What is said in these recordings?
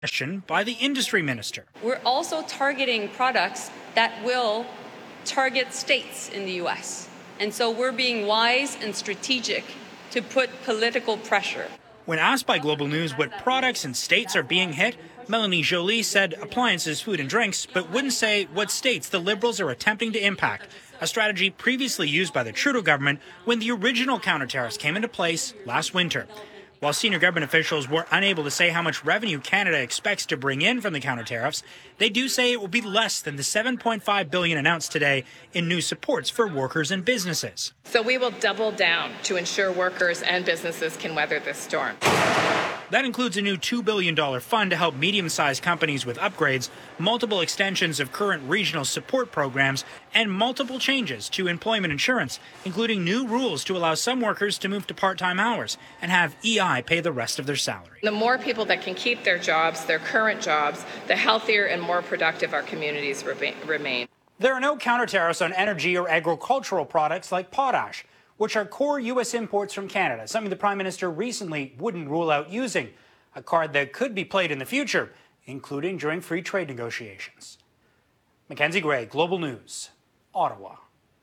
question by the industry minister. We're also targeting products that will target states in the U.S. And so we're being wise and strategic to put political pressure. When asked by Global News what products and states are being hit, Melanie Joly said appliances, food and drinks, but wouldn't say what states the Liberals are attempting to impact, a strategy previously used by the Trudeau government when the original counter-tariffs came into place last winter. While senior government officials were unable to say how much revenue Canada expects to bring in from the counter-tariffs, they do say it will be less than the $7.5 billion announced today in new supports for workers and businesses. So we will double down to ensure workers and businesses can weather this storm. That includes a new $2 billion fund to help medium-sized companies with upgrades, multiple extensions of current regional support programs, and multiple changes to employment insurance, including new rules to allow some workers to move to part-time hours and have EI pay the rest of their salary. The more people that can keep their jobs, their current jobs, the healthier and more productive our communities remain. There are no counter-tariffs on energy or agricultural products like potash, which are core U.S. imports from Canada, something the Prime Minister recently wouldn't rule out using, a card that could be played in the future, including during free trade negotiations. Mackenzie Gray, Global News, Ottawa.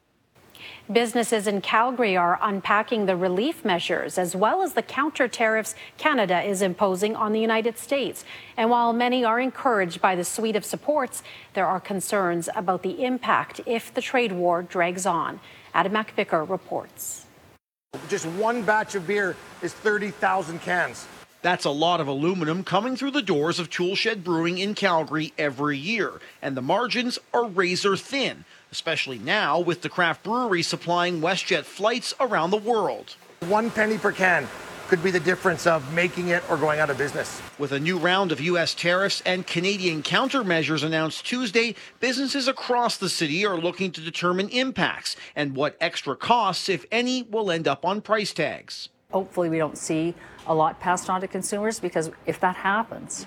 Businesses in Calgary are unpacking the relief measures as well as the counter-tariffs Canada is imposing on the United States. And while many are encouraged by the suite of supports, there are concerns about the impact if the trade war drags on. Adam McVicker reports. Just one batch of beer is 30,000 cans. That's a lot of aluminum coming through the doors of Toolshed Brewing in Calgary every year, and the margins are razor thin, especially now with the craft brewery supplying WestJet flights around the world. 1 penny per can could be the difference of making it or going out of business. With a new round of U.S. tariffs and Canadian countermeasures announced Tuesday, businesses across the city are looking to determine impacts and what extra costs, if any, will end up on price tags. Hopefully we don't see a lot passed on to consumers, because if that happens,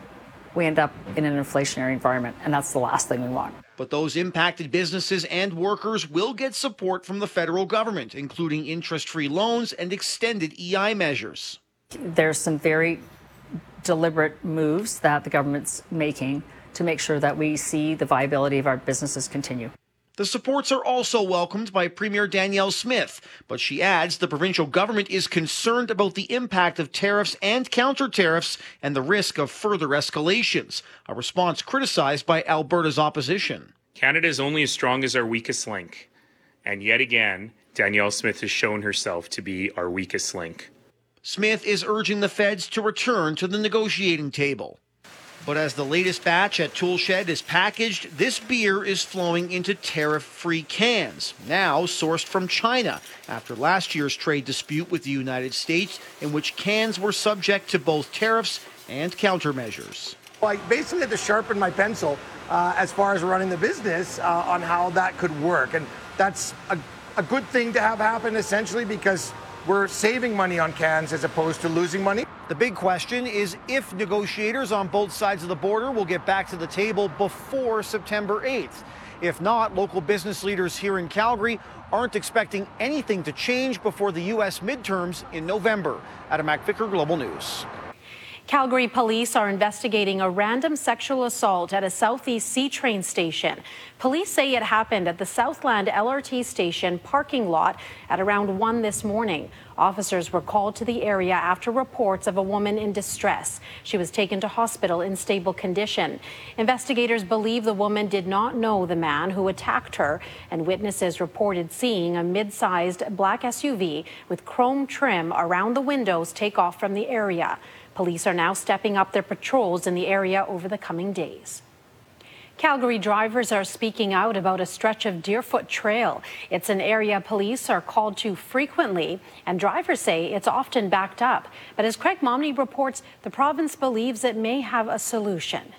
we end up in an inflationary environment, and that's the last thing we want. But those impacted businesses and workers will get support from the federal government, including interest-free loans and extended EI measures. There's some very deliberate moves that the government's making to make sure that we see the viability of our businesses continue. The supports are also welcomed by Premier Danielle Smith, but she adds the provincial government is concerned about the impact of tariffs and counter-tariffs and the risk of further escalations, a response criticized by Alberta's opposition. Canada is only as strong as our weakest link, and yet again, Danielle Smith has shown herself to be our weakest link. Smith is urging the feds to return to the negotiating table. But as the latest batch at Toolshed is packaged, this beer is flowing into tariff-free cans, now sourced from China, after last year's trade dispute with the United States, in which cans were subject to both tariffs and countermeasures. I basically had to sharpen my pencil as far as running the business on how that could work. And that's a good thing to have happen, essentially, because we're saving money on cans as opposed to losing money. The big question is if negotiators on both sides of the border will get back to the table before September 8th. If not, local business leaders here in Calgary aren't expecting anything to change before the U.S. midterms in November. Adam McVicker, Global News. Calgary police are investigating a random sexual assault at a Southeast C train station. Police say it happened at the Southland LRT station parking lot at around 1 this morning. Officers were called to the area after reports of a woman in distress. She was taken to hospital in stable condition. Investigators believe the woman did not know the man who attacked her, and witnesses reported seeing a mid-sized black SUV with chrome trim around the windows take off from the area. Police are now stepping up their patrols in the area over the coming days. Calgary drivers are speaking out about a stretch of Deerfoot Trail. It's an area police are called to frequently, and drivers say it's often backed up. But as Craig Momney reports, the province believes it may have a solution.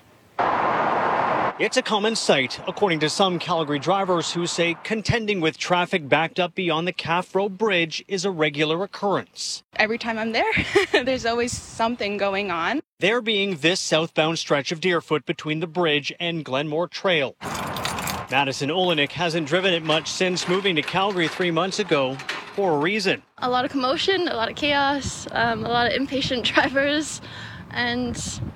It's a common sight, according to some Calgary drivers who say contending with traffic backed up beyond the Calf Road Bridge is a regular occurrence. Every time I'm there, there's always something going on. There being this southbound stretch of Deerfoot between the bridge and Glenmore Trail. Madison Olenek hasn't driven it much since moving to Calgary 3 months ago for a reason. A lot of commotion, a lot of chaos, a lot of impatient drivers, and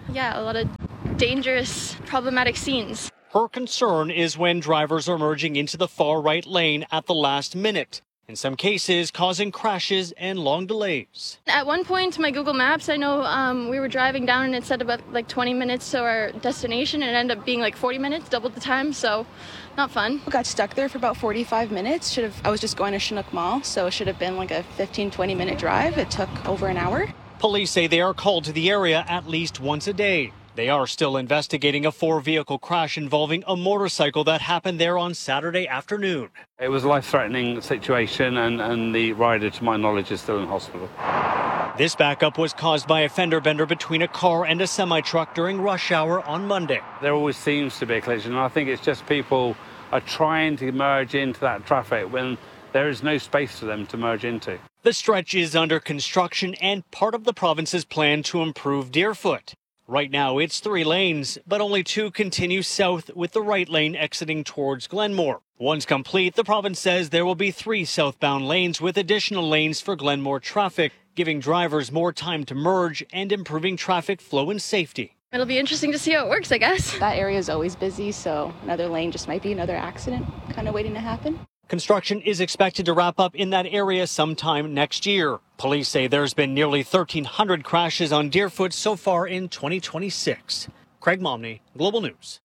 Yeah, a lot of dangerous, problematic scenes. Her concern is when drivers are merging into the far right lane at the last minute, in some cases causing crashes and long delays. At one point, my Google Maps, I know we were driving down and it said about like 20 minutes to our destination, and it ended up being like 40 minutes, double the time, so not fun. I got stuck there for about 45 minutes. I was just going to Chinook Mall, so it should have been like a 15-20 minute drive. It took over an hour. Police say they are called to the area at least once a day. They are still investigating a 4-vehicle crash involving a motorcycle that happened there on Saturday afternoon. It was a life-threatening situation, and the rider, to my knowledge, is still in hospital. This backup was caused by a fender bender between a car and a semi-truck during rush hour on Monday. There always seems to be a collision, and I think it's just people are trying to merge into that traffic when there is no space for them to merge into. The stretch is under construction and part of the province's plan to improve Deerfoot. Right now, it's 3 lanes, but only 2 continue south with the right lane exiting towards Glenmore. Once complete, the province says there will be 3 southbound lanes with additional lanes for Glenmore traffic, giving drivers more time to merge and improving traffic flow and safety. It'll be interesting to see how it works, I guess. That area is always busy, so another lane just might be another accident kind of waiting to happen. Construction is expected to wrap up in that area sometime next year. Police say there's been nearly 1,300 crashes on Deerfoot so far in 2026. Craig Momney, Global News.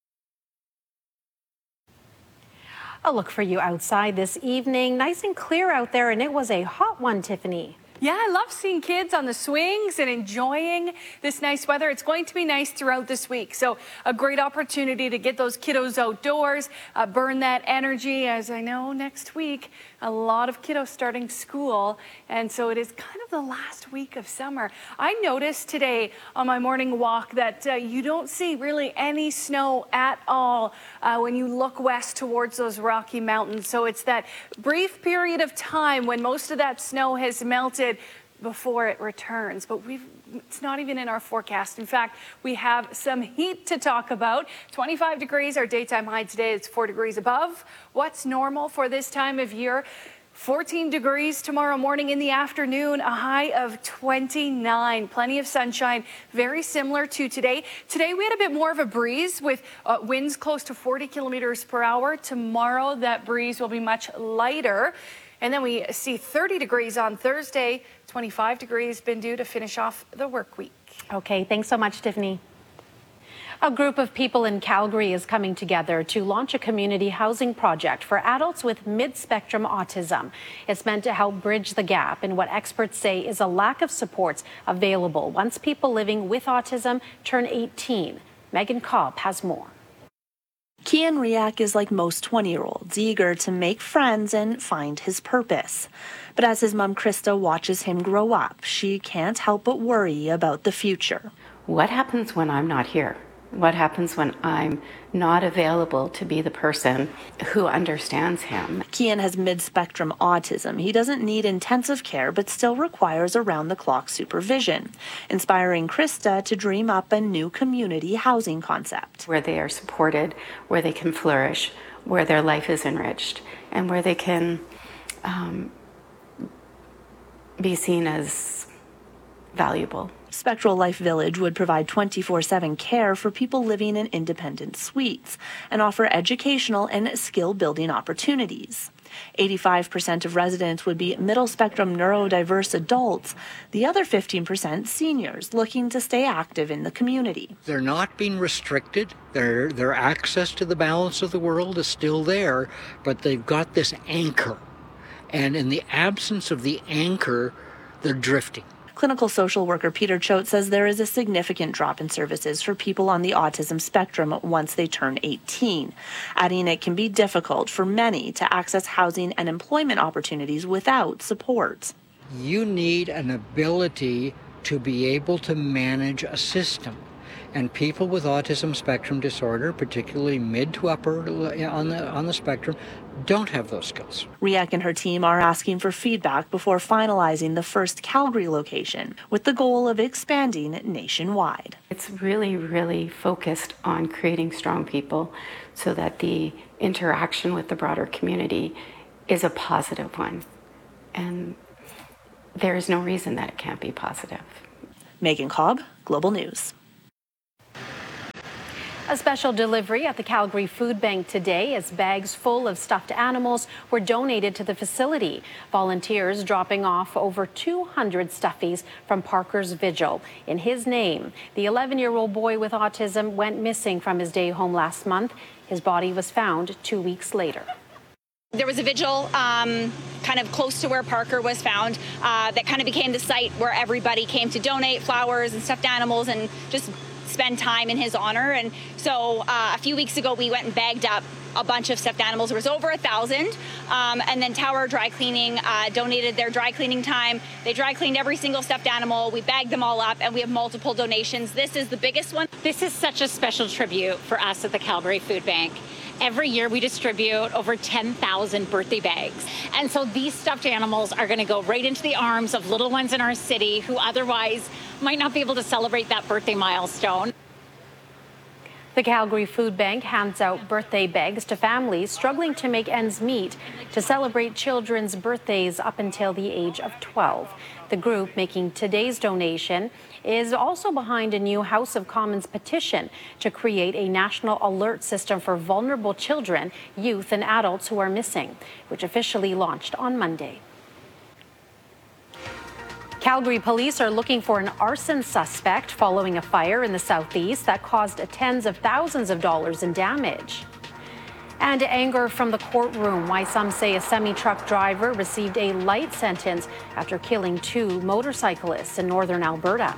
A look for you outside this evening. Nice and clear out there, and it was a hot one, Tiffany. Yeah, I love seeing kids on the swings and enjoying this nice weather. It's going to be nice throughout this week. So a great opportunity to get those kiddos outdoors, burn that energy. As I know, next week, a lot of kiddos starting school. And so it is kind of the last week of summer. I noticed today on my morning walk that you don't see really any snow at all when you look west towards those Rocky Mountains. So it's that brief period of time when most of that snow has melted before it returns, but it's not even in our forecast. In fact, we have some heat to talk about. 25 degrees, our daytime high today. It's 4 degrees above what's normal for this time of year. 14 degrees tomorrow morning. In the afternoon, a high of 29. Plenty of sunshine, very similar to today. Today we had a bit more of a breeze with winds close to 40 kilometers per hour. Tomorrow that breeze will be much lighter. And then we see 30 degrees on Thursday, 25 degrees been due to finish off the work week. Okay, thanks so much, Tiffany. A group of people in Calgary is coming together to launch a community housing project for adults with mid-spectrum autism. It's meant to help bridge the gap in what experts say is a lack of supports available once people living with autism turn 18. Megan Cobb has more. Kian Riak is like most 20-year-olds, eager to make friends and find his purpose. But as his mom Krista watches him grow up, she can't help but worry about the future. What happens when I'm not here? What happens when I'm not available to be the person who understands him? Kian has mid-spectrum autism. He doesn't need intensive care, but still requires around-the-clock supervision, inspiring Krista to dream up a new community housing concept. Where they are supported, where they can flourish, where their life is enriched, and where they can be seen as valuable. Spectral Life Village would provide 24/7 care for people living in independent suites and offer educational and skill-building opportunities. 85% of residents would be middle-spectrum neurodiverse adults, the other 15% seniors looking to stay active in the community. They're not being restricted. Their access to the balance of the world is still there, but they've got this anchor. And in the absence of the anchor, they're drifting. Clinical social worker Peter Choate says there is a significant drop in services for people on the autism spectrum once they turn 18, adding it can be difficult for many to access housing and employment opportunities without support. You need an ability to be able to manage a system. And people with autism spectrum disorder, particularly mid to upper on the spectrum, don't have those skills. Riak and her team are asking for feedback before finalizing the first Calgary location, with the goal of expanding nationwide. It's really, really focused on creating strong people so that the interaction with the broader community is a positive one. And there is no reason that it can't be positive. Megan Cobb, Global News. A special delivery at the Calgary Food Bank today as bags full of stuffed animals were donated to the facility. Volunteers dropping off over 200 stuffies from Parker's Vigil. In his name, the 11-year-old boy with autism went missing from his day home last month. His body was found 2 weeks later. There was a vigil kind of close to where Parker was found that kind of became the site where everybody came to donate flowers and stuffed animals and just spend time in his honor. And so a few weeks ago, we went and bagged up a bunch of stuffed animals. There was over 1,000. And then Tower Dry Cleaning donated their dry cleaning time. They dry cleaned every single stuffed animal. We bagged them all up, and we have multiple donations. This is the biggest one. This is such a special tribute for us at the Calgary Food Bank. Every year we distribute over 10,000 birthday bags. And so these stuffed animals are going to go right into the arms of little ones in our city who otherwise might not be able to celebrate that birthday milestone. The Calgary Food Bank hands out birthday bags to families struggling to make ends meet to celebrate children's birthdays up until the age of 12. The group making today's donation is also behind a new House of Commons petition to create a national alert system for vulnerable children, youth, and adults who are missing, which officially launched on Monday. Calgary police are looking for an arson suspect following a fire in the southeast that caused tens of thousands of dollars in damage. And anger from the courtroom, why some say a semi-truck driver received a light sentence after killing 2 motorcyclists in northern Alberta.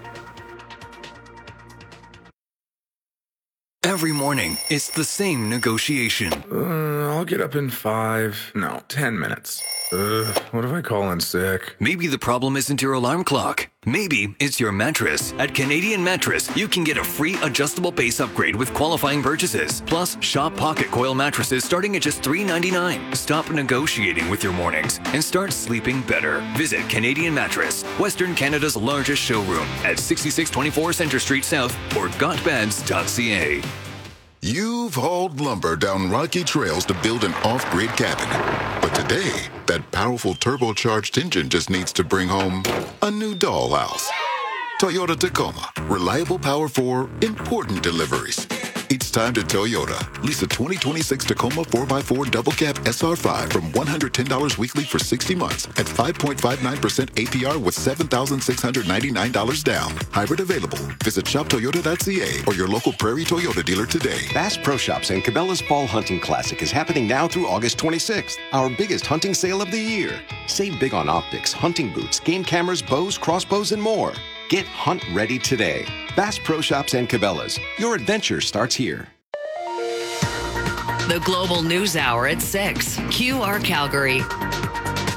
Every morning, it's the same negotiation. I'll get up in 10 minutes. What if I call in sick? Maybe the problem isn't your alarm clock. Maybe it's your mattress. At Canadian Mattress, you can get a free adjustable base upgrade with qualifying purchases. Plus, shop Pocket Coil mattresses starting at just $3.99. Stop negotiating with your mornings and start sleeping better. Visit Canadian Mattress, Western Canada's largest showroom at 6624 Centre Street South or gotbeds.ca. You've hauled lumber down rocky trails to build an off-grid cabin. But today, that powerful turbocharged engine just needs to bring home a new dollhouse. Toyota Tacoma. Reliable power for important deliveries. It's time to Toyota. Lease a 2026 Tacoma 4x4 double cab SR5 from $110 weekly for 60 months at 5.59% APR with $7,699 down. Hybrid available. Visit shoptoyota.ca or your local Prairie Toyota dealer today. Bass Pro Shops and Cabela's Fall Hunting Classic is happening now through August 26th, our biggest hunting sale of the year. Save big on optics, hunting boots, game cameras, bows, crossbows, and more. Get hunt ready today. Bass Pro Shops and Cabela's. Your adventure starts here. The Global News Hour at 6. QR Calgary.